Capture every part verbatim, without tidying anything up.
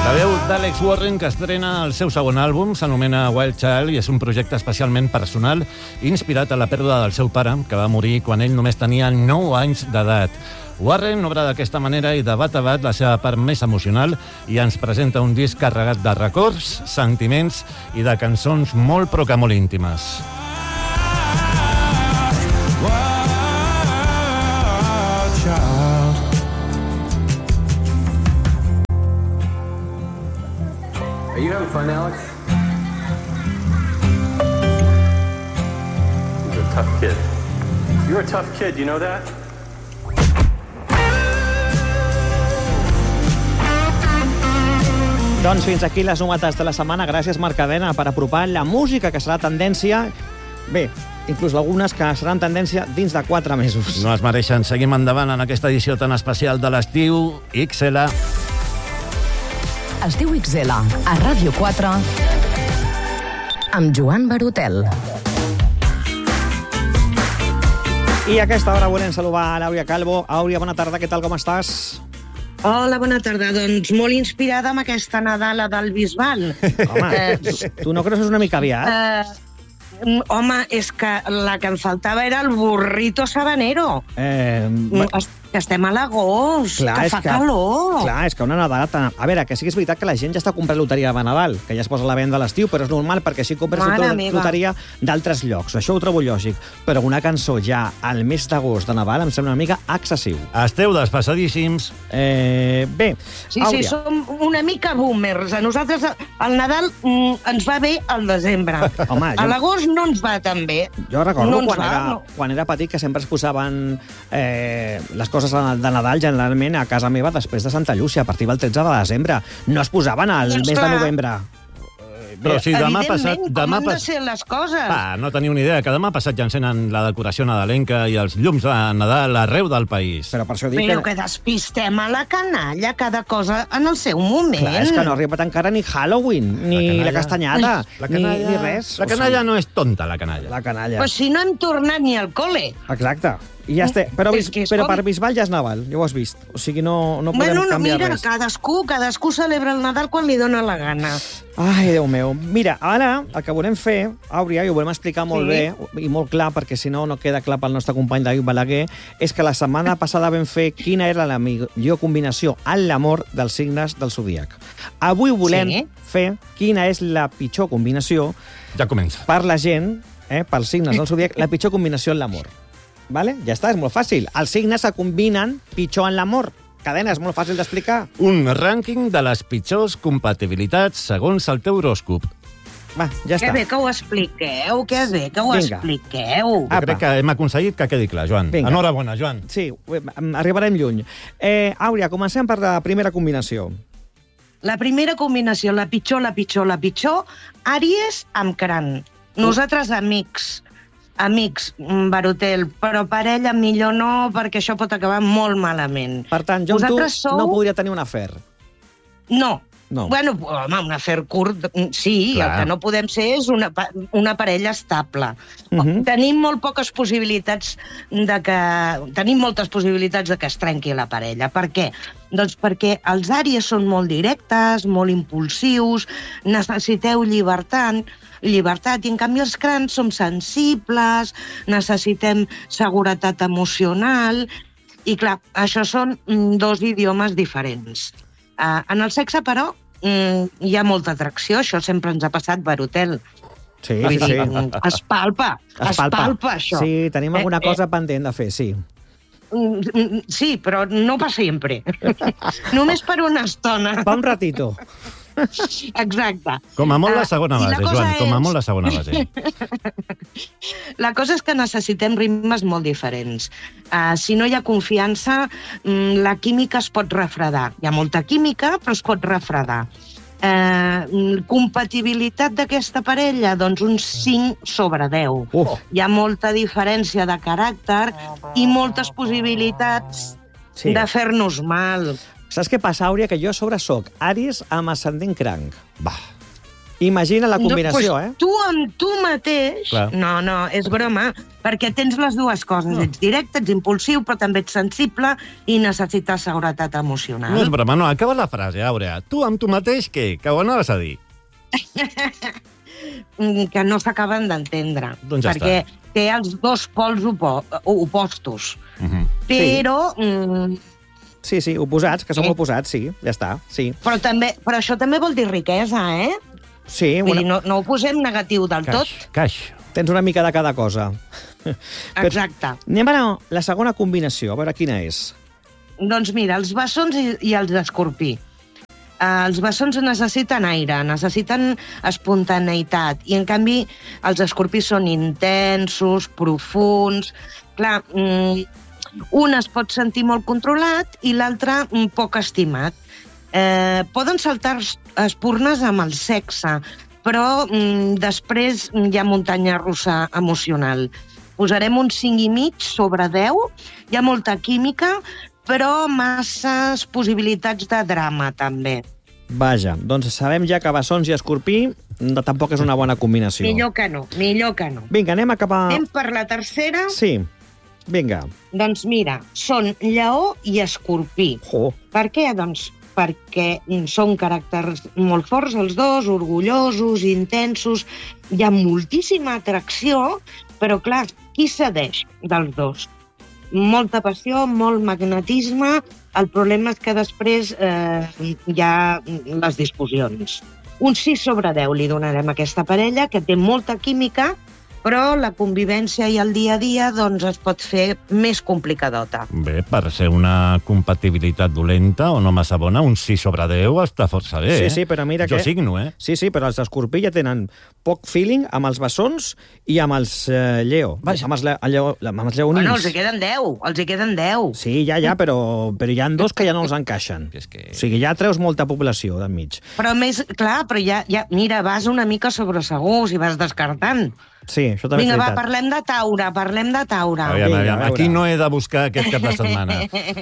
La veu d'Alex Warren, que estrena el seu segon àlbum, s'anomena Wild Child i és un projecte especialment personal inspirat a la pèrdua del seu pare, que va morir quan ell només tenia nou anys d'edat. Warren obre d'aquesta manera i de bat a bat la seva part més emocional i ens presenta un disc carregat de records, sentiments i de cançons molt però que molt íntimes. Are you having fun, Alex? You're a tough kid. You're a tough kid, you know that? Doncs fins aquí les novetats de la setmana. Gràcies, Marc Cadena, per apropar la música que serà tendència. Bé, inclús algunes que seran tendència dins de quatre mesos. No es mereixen. Seguim endavant en aquesta edició tan especial de l'estiu. X L. Es diu X L, a Ràdio quatre, amb Joan Barotel. I a aquesta hora volem saludar a l'Àuria Calvo. Àuria, bona tarda, què tal, com estàs? Hola, bona tarda. Doncs molt inspirada amb aquesta Nadala del Bisbal. Home, eh, tu no creus que és una mica aviat? Eh, home, és que la que em faltava era el burrito sabanero. Eh, Que estem a l'agost, que fa que, calor. Clar, és que una Nadala... Tan... A veure, que sí que és veritat que la gent ja està comprant loteria de Nadal, que ja es posa a la venda a l'estiu, però és normal perquè així compres loteria d'altres llocs. Això ho trobo lògic. Però una cançó ja al mes d'agost de Nadal em sembla una mica excessiu. Esteu despassadíssims. Eh, bé, Sí, Àuria. sí, som una mica boomers. A nosaltres el Nadal mm, ens va bé al desembre. Home, jo... A l'agost no ens va tan bé. Jo recordo no quan, va, era, no. quan era petit que sempre es posaven eh, les coses de Nadal generalment a casa meva després de Santa Llúcia, a partir del tretze de desembre. No es posaven al Doncs mes de clar. novembre. Però si demà passat... Evidentment, Demà com han de pas... ser les coses? Va, no teniu ni idea, que demà passat ja encenen la decoració nadalenca i els llums de Nadal arreu del país. Però per això dic Però que... que despistem a la canalla, cada cosa en el seu moment. Clar, és que no ha arribat encara ni Halloween, ni la, canalla. castanyada, La ni, canalla... ni res. La canalla no és tonta, la canalla. La canalla. Però si no hem tornat ni al col·le. Exacte. I ja està. Però, És bis, que és però com- per Bisbal ja és Nadal, ja ho has vist. O sigui, no, no podem Bueno, no, canviar mira, res. cadascú, cadascú celebra el Nadal quan li dona la gana. Ai, Déu meu. Mira, ara el que volem fer, Àuria, i ho volem explicar molt Sí. bé i molt clar, perquè si no, no queda clar pel nostre company David Balaguer, és que la setmana passada vam fer quina era la millor combinació en l'amor dels signes del zodíac. Avui volem Sí. fer quina és la pitjor combinació Ja comença. per la gent, eh, pels signes del zodíac, la pitjor combinació en l'amor. Vale? Ja està, és molt fàcil. Els signes se combinen pitjor en l'amor. Cadena, és molt fàcil d'explicar. Un rànquing de les pitjors compatibilitats segons el teu horòscop. Va, ja Que està. bé que ho expliqueu, que bé que ho Vinga. expliqueu. Jo Apa. crec que hem aconseguit que quedi clar, Joan. Vinga. Enhorabona, Joan. Sí, arribarem lluny. Eh, Àuria, comencem per la primera combinació. La primera combinació, la pitjor, la pitjor, la pitjor, Àries amb Cran. Nosaltres amics, amics, mm, Barotel, però parella millor no, perquè això pot acabar molt malament. Per tant, jo amb tu Vosaltres sou- no podria tenir un afer. No. No. Bueno, home, un afer curt, mm, sí, Clar. el que no podem ser és una, pa- una parella estable. Mhm. Tenim molt poques possibilitats de que... Tenim moltes possibilitats de que es trenqui la parella. Per què? Doncs perquè els àries són molt directes, molt impulsius, necessiteu llibertat, llibertat, i en canvi els crans som sensibles, necessitem seguretat emocional, i clar, això són mm, dos idiomes diferents. Uh, en el sexe, però, mm, hi ha molta atracció, això sempre ens ha passat, Barotel. Sí, Vull sí, dir, sí. mm, es palpa, es palpa, això. Sí, tenim Eh, alguna eh, cosa pendent de fer, sí. Mm, mm, Sí, però no per sempre. Només per una estona. Va un ratito. Exacte. Com a molt la Ah, segona i la base, cosa Joan, com a és- molt la segona base. La cosa és que necessitem ritmes molt diferents. Uh, si no hi ha confiança, mm, la química es pot refredar. Hi ha molta química, però es pot refredar. Uh, compatibilitat d'aquesta parella? Doncs un cinc sobre deu. Uf. Hi ha molta diferència de caràcter i moltes possibilitats Sí. de fer-nos mal. Saps què passa, Àuria? Que jo a sobre soc Àries amb ascendent cranc. Va. Imagina la combinació, no, pues, eh? Tu amb tu mateix... Clar. No, no, és broma, perquè tens les dues coses. No. Ets directe, ets impulsiu, però també ets sensible i necessites seguretat emocional. No és broma, no, acaba la frase, Àurea. Tu amb tu mateix, què? Que ho anaves a dir? Que no s'acaben d'entendre. Doncs ja perquè està. Té els dos pols opo opostos. Uh -huh. Però... Sí. Mm, Sí, sí, oposats, que som Sí. oposats, sí, ja està, sí. però, també, però això també vol dir riquesa, eh? Sí, Vull una... dir, no, no ho posem negatiu del tot. Caix, caix. tens una mica de cada cosa. Exacte. Però anem a la, la segona combinació, a veure quina és. Doncs mira, els bessons i, i els escorpí. Uh, els bessons necessiten aire, necessiten espontaneïtat, i en canvi els escorpís són intensos, profuns... Clar, mm, un es pot sentir molt controlat i l'altre mm, poc estimat. Eh, poden saltar espurnes amb el sexe, però mm, després hi ha muntanya russa emocional. Posarem un cinc i mig sobre deu, hi ha molta química, però masses possibilitats de drama, també. Vaja, doncs sabem ja que bessons i escorpí no, tampoc és una bona combinació. Millor que no, millor que no. Vinga, anem a cap a... Anem per la tercera? Sí, vinga. Doncs mira, són lleó i escorpí. Jo. Per què? Doncs perquè són caràcters molt forts els dos, orgullosos, intensos, hi ha moltíssima atracció, però clar, qui cedeix dels dos? Molta passió, molt magnetisme, el problema és que després eh, hi ha les discussions. Un sis sobre deu li donarem a aquesta parella, que té molta química, però la convivència i el dia a dia doncs, es pot fer més complicadota. Bé, per ser una compatibilitat dolenta o no massa bona, un sis sobre deu està força bé, Sí, eh? sí, però mira jo que... signo, eh? Sí, sí, però els escorpí ja tenen poc feeling amb els bessons i amb els eh, lleó. Vaja. Amb els, le lleó, amb els lleonins. Bueno, els hi queden deu, els hi queden deu. Sí, ja, ja, però, però hi ha dos que ja no els encaixen. És que... O sigui, ja treus molta població d'enmig. Però més, clar, però ja, ja, mira, vas una mica sobre segurs i vas descartant. Sí, això també Vinga, és va, veritat. parlem de taure, parlem de taure. Aviam, Vinga, aviam, a veure. aquí no he de buscar aquest cap de setmana.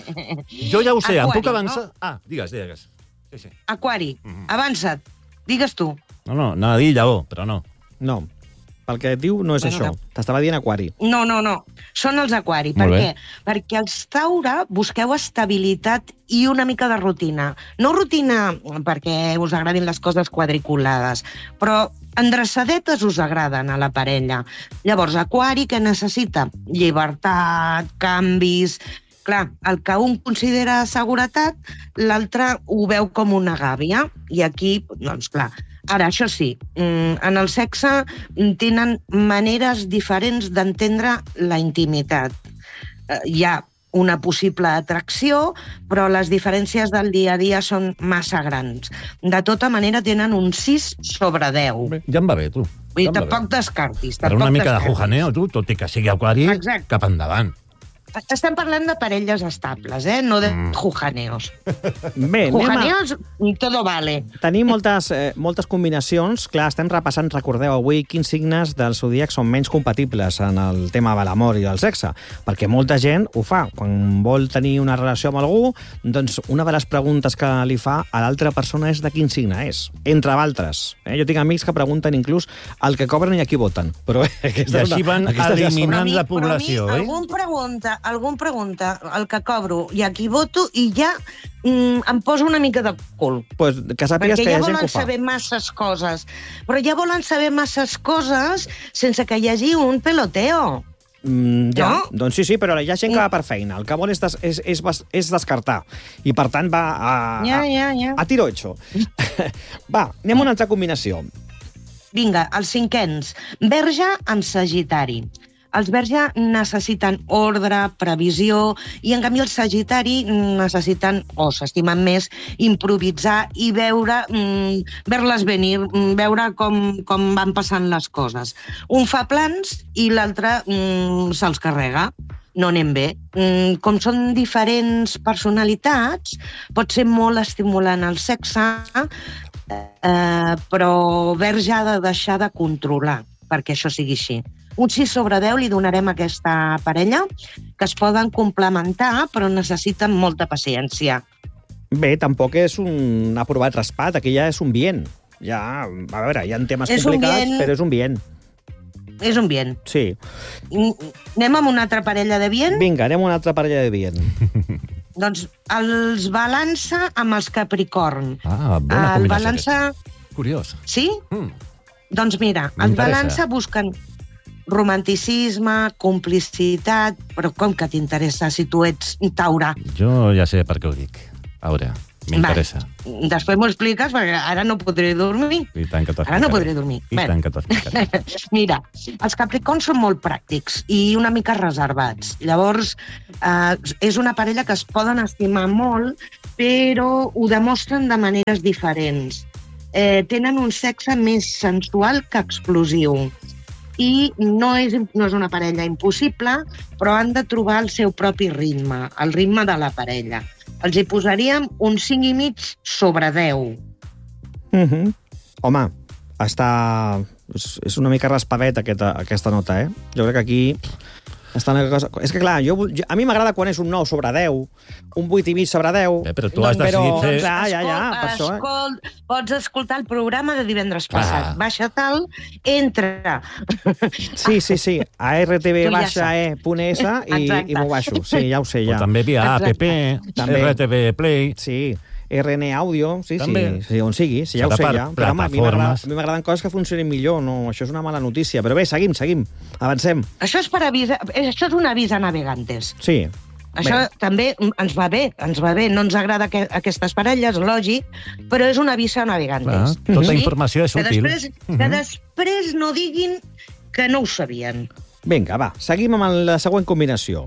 Jo ja ho sé, em Aquari, puc avançar? no? Ah, digues, digues. Sí, sí. Aquari, Mhm. avança't, digues tu. No, no, anava a dir lleó, però no. No, pel que diu no és Bueno, això. no. T'estava dient aquari. No, no, no, són els aquari. Per Molt què? bé. Perquè els taure busqueu estabilitat i una mica de rutina. No rutina perquè us agradin les coses quadriculades, però endreçadetes us agraden a la parella. Llavors, aquari, que necessita? Llibertat, canvis... Clar, el que un considera seguretat, l'altre ho veu com una gàbia. I aquí, doncs clar, ara, això sí, en el sexe tenen maneres diferents d'entendre la intimitat. Hi ha una possible atracció, però les diferències del dia a dia són massa grans. De tota manera, tenen un sis sobre deu. Bé, ja em va bé, tu. Vull dir, Ja em va tampoc bé. descartis. Per tampoc una mica de descartis. jujaneo, tu, tot i que sigui aquari, Exacte. cap endavant. Estem parlant de parelles estables, eh? No de Mm. jujaneos. Bé, anem a... Jujaneos, todo vale. Tenim moltes, eh, moltes combinacions. Clar, estem repassant, recordeu avui, quins signes del zodíac són menys compatibles en el tema de l'amor i del sexe. Perquè molta gent ho fa. Quan vol tenir una relació amb algú, doncs una de les preguntes que li fa a l'altra persona és de quin signe és, entre d'altres. Eh? Jo tinc amics que pregunten inclús el que cobren i a qui voten. Però eh, I aquesta és així una- van aquesta ja és una- eliminant Però a mi- la població, però a eh? mi, algun pregunta, algun pregunta el que cobro i a qui voto i ja mm, em poso una mica de cul. Pues que sàpigues Perquè que hi ja ha gent que volen ho fa. saber masses coses. Però ja volen saber masses coses sense que hi hagi un peloteo. Mm, ja, No? doncs sí, sí, però hi ha gent que va per feina. El que vol és, des, és, és, bas- és descartar. I, per tant, va a, Ja, a, ja, ja. a tiro hecho. Va, anem a una altra combinació. Vinga, els cinquens. Verge amb Sagitari. Els Verge necessiten ordre, previsió, i en canvi els Sagitari necessiten, o s'estimen més, improvisar i veure, mm, ver-les venir, mm, veure com, com van passant les coses. Un fa plans i l'altre mm, se'ls carrega. No anem bé. Mm, com són diferents personalitats, pot ser molt estimulant el sexe, eh, però Verge ha de deixar de controlar perquè això sigui així. Un sis sobre deu li donarem a aquesta parella, que es poden complementar, però necessiten molta paciència. Bé, tampoc és un aprovat raspat, aquí ja és un bien. Ja, a veure, hi ha temes és complicats, bien... però és un bien. És un bien. Sí. Anem amb una altra parella de bien? Vinga, anem a una altra parella de bien. Doncs els balança amb els Capricorn. Ah, bona el combinació. balança... Curiós. Sí? Mm. Doncs mira, els balança busquen romanticisme, complicitat, però com que t'interessa si tu ets taurà? Jo ja sé per què ho dic. A veure, m'interessa. Va, després m'ho expliques, perquè ara no podré dormir. I tant que t'ho Ara no podré dormir. I tant que t'ho explicaré. Mira, els Capricorns són molt pràctics i una mica reservats. Llavors, eh, és una parella que es poden estimar molt, però ho demostren de maneres diferents. Eh, tenen un sexe més sensual que explosiu. I no és, no és una parella impossible, però han de trobar el seu propi ritme, el ritme de la parella. Els hi posaríem un cinc i mig sobre deu. Mm-hmm. Home, està... És, és una mica raspadet aquesta, aquesta nota, eh? Jo crec que aquí... Està una cosa... És que, clar, jo, jo, a mi m'agrada quan és un nou sobre deu, un vuit i mig sobre deu... Eh, però tu has decidit fer... Clar, ja, ja, per això... Eh? Escolt, pots escoltar el programa de divendres passat. Ah. Baixa tal, entra. Sí, sí, sí, a r t v baixa e punt s i, i m'ho baixo. Sí, ja ho sé, ja. O també via app, també. R T V Play... Sí, R N Audio, sí, també. sí, sí, on sigui, sí, ja ho sé, ja. Però, home, a mi m'agraden coses que funcionin millor, no, això és una mala notícia. Però bé, seguim, seguim, avancem. Això és per avisar, això és un avís a navegantes. Sí. Això bé. També ens va bé, ens va bé. No ens agrada que, aquestes parelles, lògic, però és un avís a navegantes. Clar, tota sí? informació és útil. Que després, uh-huh. que després no diguin que no ho sabien. Vinga, va, seguim amb la següent combinació.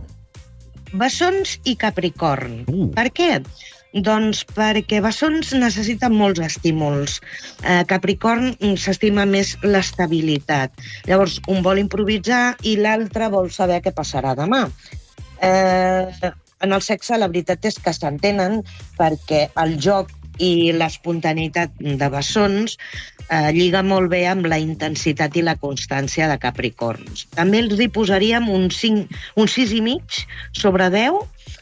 Bessons i Capricorn. Uh. Per què? Doncs perquè bessons necessiten molts estímuls. Eh, Capricorn s'estima més l'estabilitat. Llavors, un vol improvisar i l'altre vol saber què passarà demà. Eh, en el sexe, la veritat és que s'entenen perquè el joc i l'espontaneïtat de bessons eh, lliga molt bé amb la intensitat i la constància de Capricorns. També els hi posaríem un, cinc, un sis i mig sobre deu,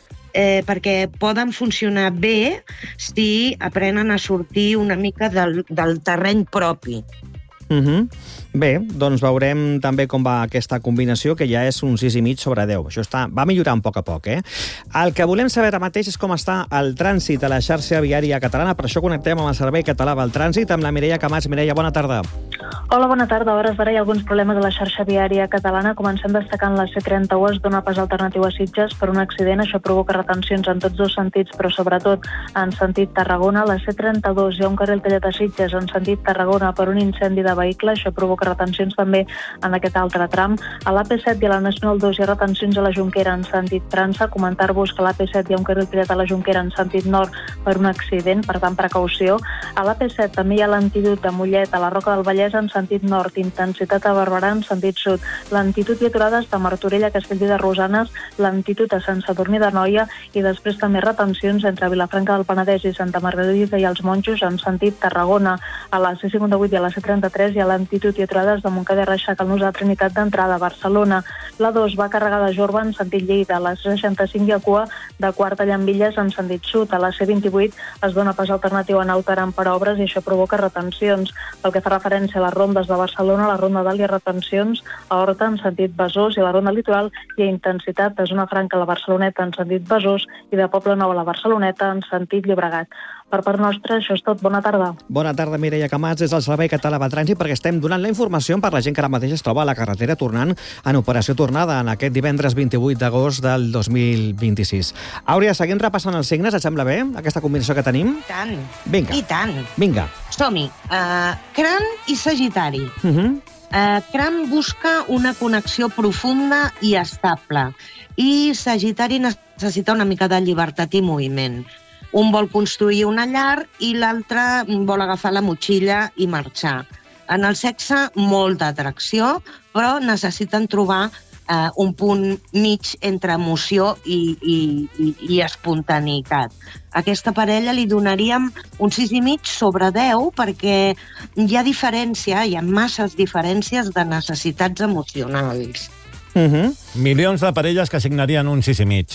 Eh, perquè poden funcionar bé si aprenen a sortir una mica del, del terreny propi. Uh-huh. Bé, doncs veurem també com va aquesta combinació, que ja és un sis i mig sobre deu. Això està, va millorant a poc a poc, eh? El que volem saber ara mateix és com està el trànsit a la xarxa viària catalana. Per això connectem amb el Servei Català del Trànsit, amb la Mireia Camats. Mireia, bona tarda. Hola, bona tarda. A hores d'ara hi ha alguns problemes a la xarxa viària catalana. Comencem destacant la C trenta u, es dona pas alternatiu a Sitges per un accident. Això provoca retencions en tots dos sentits, però sobretot en sentit Tarragona. La C trenta dos, hi ha un carril tallat a Sitges en sentit Tarragona per un incendi de vehicle. Això provoca retencions també en aquest altre tram. A l'A P set i a la Nacional dos hi ha retencions a la Jonquera en sentit França. Comentar-vos que a l'A P set hi ha un carril tallat a la Jonquera en sentit nord per un accident, per tant, precaució. A l'A P set també hi ha l'antitud de Mollet a la Roca del Vallès en sentit nord, intensitat a Barberà en sentit sud, l'antitud i aturades de Martorell a Castellví de Rosanes, l'antitud a Sant Sadurní de Noia i després també retencions entre Vilafranca del Penedès i Santa Margarida i els Monjos en sentit Tarragona. A la C cinquanta vuit i a la C trenta tres hi ha l'antitud i aturades de Montcada i Reixac al nus de Trinitat d'entrada a Barcelona. La dos va carregada a Jorba en sentit Lleida. A la C seixanta-cinc hi ha cua de Quart a Llambilles en sentit sud. A la C vint-i-vuit es dona pas alternatiu a Naut Aran per obres i això provoca retencions. Pel que fa referència a les rondes de Barcelona, a la Ronda Dalt hi ha retencions a Horta en sentit Besòs i a la Ronda Litoral hi ha intensitat de Zona Franca a la Barceloneta en sentit Besòs i de Poble Nou a la Barceloneta en sentit Llobregat. Per part nostra, això és tot. Bona tarda. Bona tarda, Mireia Camats, des del Servei Català del Trànsit, perquè estem donant la informació per la gent que ara mateix es troba a la carretera tornant en operació tornada en aquest divendres vint-i-vuit d'agost del dos mil vint-i-sis. Àurea, seguim repassant els signes, et sembla bé, aquesta combinació que tenim? I tant. Vinga. I tant. Vinga. Som-hi. Uh, Cran i Sagitari. Uh -huh. uh, Cran busca una connexió profunda i estable. I Sagitari necessita una mica de llibertat i moviment. Un vol construir una llar i l'altre vol agafar la motxilla i marxar. En el sexe, molta atracció, però necessiten trobar eh, un punt mig entre emoció i, i, i, i espontaneïtat. A aquesta parella li donaríem un sis i mig sobre deu perquè hi ha diferència, hi ha masses diferències de necessitats emocionals. Uh -huh. Milions de parelles que signarien un sis i mig.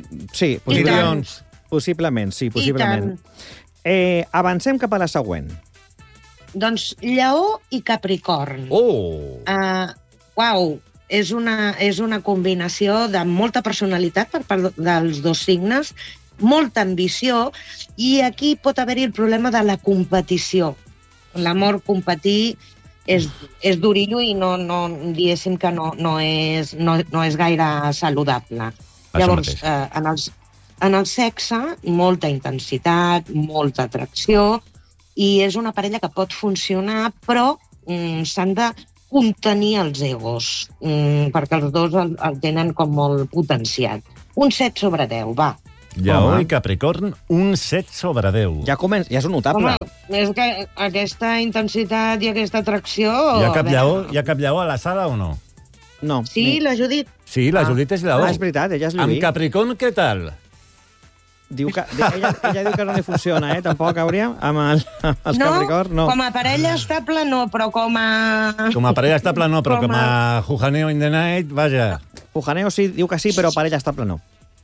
Sí, milions. Possiblement, sí, possiblement. Eh, avancem cap a la següent. doncs Lleó i Capricorn. Oh! Uh, uau, és una, és una combinació de molta personalitat per part dels dos signes, molta ambició, i aquí pot haver-hi el problema de la competició. L'amor competir és, és durillo i no, no, diguéssim que no, no, és, no, no és gaire saludable. Això Llavors, mateix. eh, en, els, en el sexe, molta intensitat, molta atracció, i és una parella que pot funcionar, però mm, s'han de contenir els egos, mm, perquè els dos el, el tenen com molt potenciat. Un set sobre deu, va. Lleó Home. i Capricorn, un set sobre deu. Ja, comença, ja és un notable. Home, és que aquesta intensitat i aquesta atracció... Hi ha cap a veure, lleó, hi ha cap lleó a la sala o no? No. Sí, ni- la Judit. Sí, la Ah. Judit és lleó. Ah, és veritat, ella és Amb lluí. Capricorn, què tal? Diu que, ella, ella diu que no li funciona, eh? Tampoc, Àurea, amb el, amb els No, Capricorn, no. com a parella estable no, però com a... Com a parella estable no, però Com com a Jujaneo in the night, vaja. Pujaneo sí, diu que sí, però parella estable no.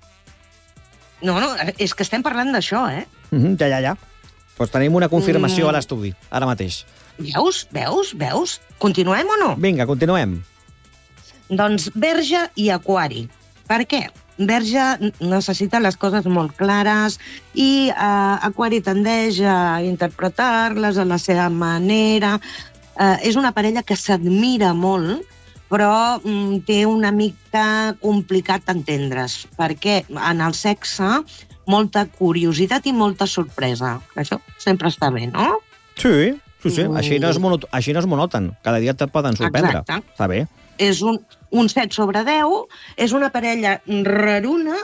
No, no, és que estem parlant d'això, eh? Mm -hmm, ja, ja, ja. Doncs tenim una confirmació Mm. a l'estudi, ara mateix. Veus? Veus? Veus? Continuem o no? Vinga, continuem. Doncs Verge i Aquari. Per què? Verge necessita les coses molt clares i eh, Aquari tendeix a interpretar-les a la seva manera. Eh, és una parella que s'admira molt, però mm, té una mica complicat d'entendre's, perquè en el sexe molta curiositat i molta sorpresa. Això sempre està bé, no? Sí, sí, sí. Mm. Així no és, monot així no és monòton. Cada dia te poden sorprendre. Exacte. Està bé. És un, un set sobre deu, és una parella raruna,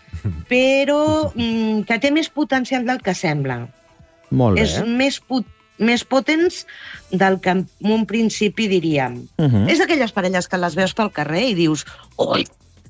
però mm, que té més potencial del que sembla. Molt bé. És més, pot, més potents del que en un principi diríem. Uh -huh. És d'aquelles parelles que les veus pel carrer i dius, oi,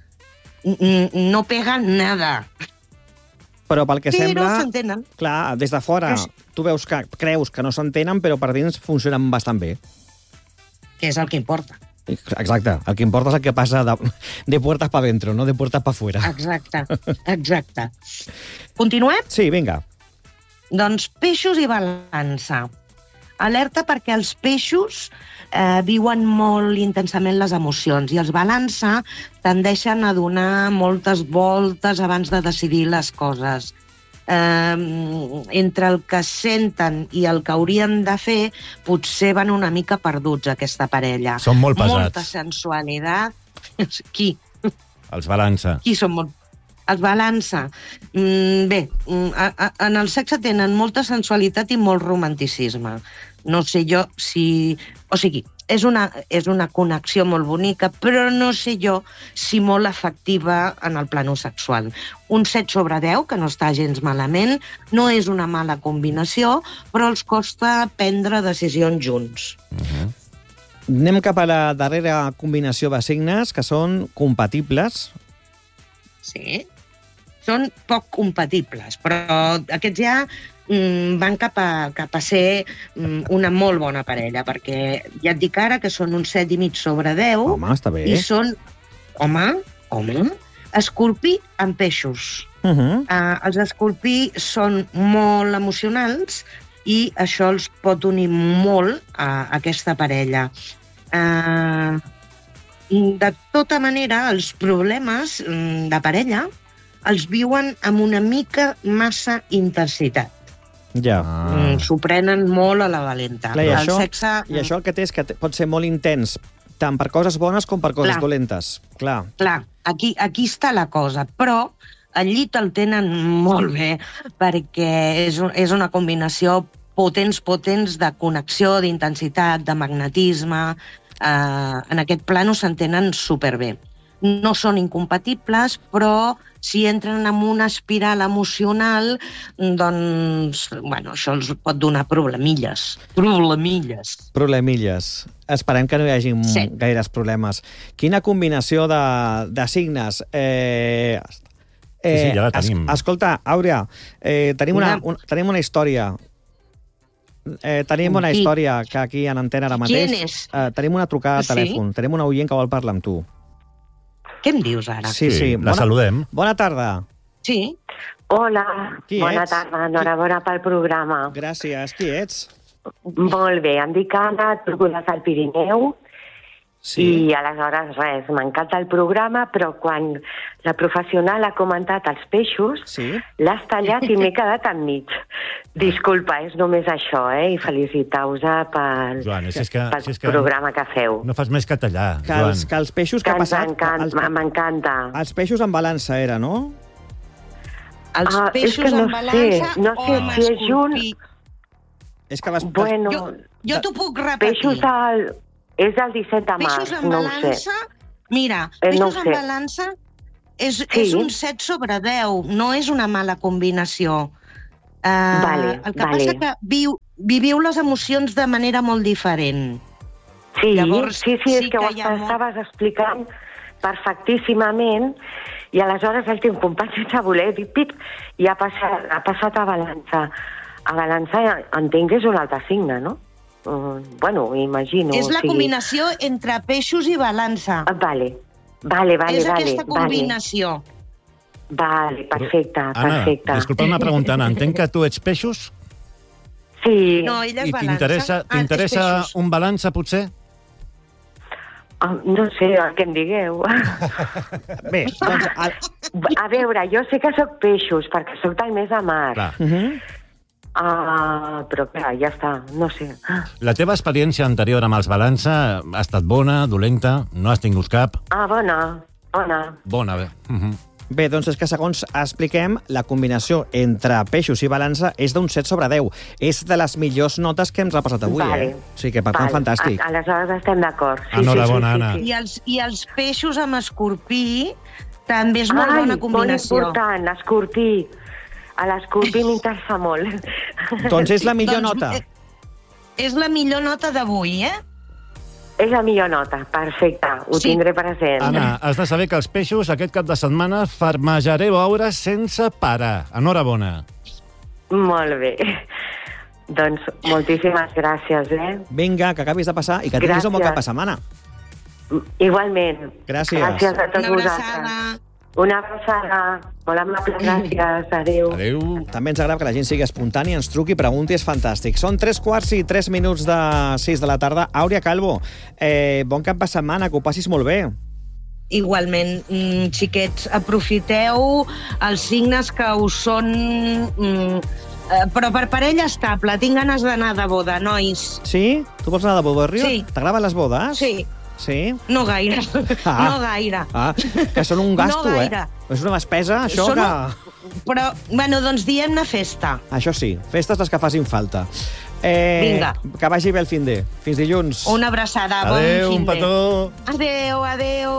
n- no pega nada, Però pel que però sembla... s'entenen. Clar, des de fora És- tu veus que creus que no s'entenen, però per dins funcionen bastant bé. Que és el que importa. Exacte. El que importa és el que passa de, de puertas pa dentro, no de puertas pa fuera. Exacte, exacte. Continuem? Sí, vinga. Doncs peixos i balança. Alerta perquè els peixos eh, viuen molt intensament les emocions i els balança tendeixen a donar moltes voltes abans de decidir les coses. Eh, entre el que senten i el que haurien de fer, potser van una mica perduts, aquesta parella. Són molt pesats. Molta sensualitat. Qui? Els balança. Qui són molt... Els balança. Mm, bé, mm, a, a, en el sexe tenen molta sensualitat i molt romanticisme. No sé jo si... O sigui, és una, és una connexió molt bonica, però no sé jo si molt efectiva en el plano sexual. Un set sobre deu, que no està gens malament, no és una mala combinació, però els costa prendre decisions junts. Uh-huh. Anem cap a la darrera combinació de signes, que són compatibles. Sí? Són poc compatibles, però aquests ja mm, van cap a, cap a ser mm, una molt bona parella, perquè ja et dic ara que són un set i mig sobre deu. Home, està bé. I són, home, home, escorpí amb peixos. Uh -huh. Uh, els escorpí són molt emocionals i això els pot unir molt a aquesta parella. Uh, de tota manera, els problemes mm, de parella els viuen amb una mica massa intensitat. Ja. Ah. Mm, S'ho prenen molt a la valenta. Clar, i, el això, sexe... I això el que té és que te- pot ser molt intens, tant per coses bones com per coses Clar. dolentes. Clar. Clar, aquí, aquí està la cosa, però al llit el tenen molt bé perquè és, un, és una combinació potents, potents de connexió, d'intensitat, de magnetisme. Eh, en aquest plano s'entenen superbé. No són incompatibles, però si entren en una espiral emocional, doncs, bueno, això els pot donar problemilles. Problemilles. Problemilles. Esperem que no hi hagi Sí. gaires problemes. Quina combinació de, de signes. Eh, Sí, sí, ja la tenim. Es, escolta, Àurea, eh, tenim, una, Digue'm. un, tenim una història. Eh, tenim una Qui? història que aquí en antena ara mateix... Qui és? Eh, tenim una trucada Ah, a sí? telèfon. Tenim una oient que vol parlar amb tu. Què em dius ara? Sí, sí. La saludem. Bona tarda. Sí? Hola, Qui bona ets? tarda, enhorabona pel programa. Gràcies. Qui ets? Molt bé, em dic Anna, truco des del Pirineu. Sí. I aleshores, res, m'encanta el programa, però quan la professional ha comentat els peixos, sí. l'has tallat i m'he quedat enmig. Disculpa, és només això, eh? I felicitar-vos pel, Joan, si és que, pel si és que programa que feu. No fas més que tallar, Que els, Joan. que els peixos que, Que ha ens passat... encanta, els, m'encanta. els peixos en balança era, no? Els Ah, és peixos que no en balança sé, no o sé amb si és junt. escorpí. És que vas... Bueno, Jo, jo t'ho puc repetir. peixos al... és el disset de març, Peixos en no ho balança, sé. mira, Eh, no peixos ho en sé. balança és, Sí. és un set sobre deu, no és una mala combinació. Uh, Vale, el que vale. passa que viu, viviu les emocions de manera molt diferent. Sí, Llavors, sí, sí, és sí que, que ho hi ha molt- estaves explicant perfectíssimament i aleshores el teu company sense voler dir pip i ha passat, ha passat a balança. A balança entenc que és un altre signe, no? Uh, bueno, imagino. és la o sigui... combinació entre peixos i balança. Ah, vale, vale, vale. és vale, aquesta combinació. Vale, perfecte, Anna, perfecte. disculpa una pregunta, Anna. Entenc que tu ets peixos Sí. No, ella és i balança. t'interessa Ah, és t'interessa peixos. un balança, potser? Ah, no sé el que em digueu. Bé, doncs... El... A veure, jo sé que sóc peixos, perquè sóc del mes de mar. Clar. Uh -huh. Ah, però clar, ja està, no sé. La teva experiència anterior amb els balança ha estat bona, dolenta? No has tingut cap? Ah, bona, bona. Bona, bé. Uh -huh. Bé, doncs és que segons expliquem, la combinació entre peixos i balança és d'un set sobre deu. És de les millors notes que ens ha passat avui, Vale. eh? O sigui que per tant, Vale. fantàstic. A- Aleshores estem d'acord. Sí, Enhorabona, sí, sí, Anna. sí, sí. I els, I els peixos amb escorpí també és molt Ai, bona combinació. molt important, escorpí. A l'escorpí m'interessa molt. Doncs és la millor Doncs, nota. eh, És la millor nota d'avui, eh? És la millor nota, perfecte, ho Sí. tindré present. Anna, has de saber que els peixos aquest cap de setmana farmejareu hores sense parar. Enhorabona. Molt bé. Doncs moltíssimes gràcies, eh? Vinga, que acabis de passar i que tinguis un bon Gràcies. cap de setmana. Igualment. Gràcies. Gràcies a tots Una vosaltres. abraçada. Una abraçada. Molt amable, gràcies. Adéu. Adéu. També ens agrada que la gent sigui espontània, ens truqui, pregunti, és fantàstic. Són tres quarts i tres minuts de sis de la tarda. Àurea Calvo, eh, bon cap de setmana, que ho passis molt bé. Igualment, mm, xiquets, aprofiteu els signes que us són... Mm, eh, però per parella estable. Tinc ganes d'anar de boda, nois. Sí? Tu vols anar de bodorrio? Sí. T'agraden les bodes? Sí, Sí? no gaire. Ah. No gaire. Ah, que són un gasto, No eh? gaire. És una despesa, això Són que... un- Però, bueno, doncs diem-ne festa. Això sí, festes les que facin falta. Eh, Vinga. Que vagi bé el fin de. Fins dilluns. Una abraçada, Adéu, bon un fin de. petó. Adéu, adéu.